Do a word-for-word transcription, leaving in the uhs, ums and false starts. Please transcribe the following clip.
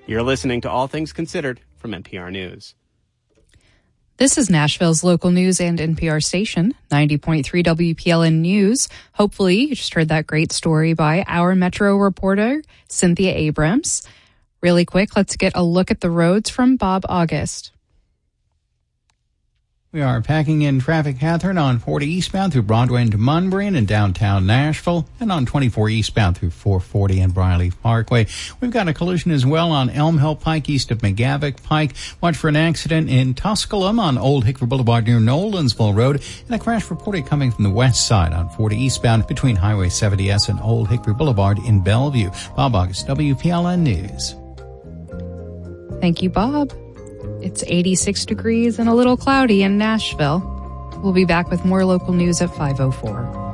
You're listening to All Things Considered from N P R News. This is Nashville's local news and N P R station, ninety point three W P L N News. Hopefully, you just heard that great story by our Metro reporter, Cynthia Abrams. Really quick, let's get a look at the roads from Bob August. We are packing in traffic, Catherine, on forty eastbound through Broadway into Munbury and in downtown Nashville, and on twenty-four eastbound through four forty and Briley Parkway. We've got a collision as well on Elm Hill Pike east of McGavick Pike. Watch for an accident in Tusculum on Old Hickory Boulevard near Nolensville Road, and a crash reported coming from the west side on forty eastbound between Highway seventy S and Old Hickory Boulevard in Bellevue. Bob August, W P L N News. Thank you, Bob. It's eighty-six degrees and a little cloudy in Nashville. We'll be back with more local news at five oh four.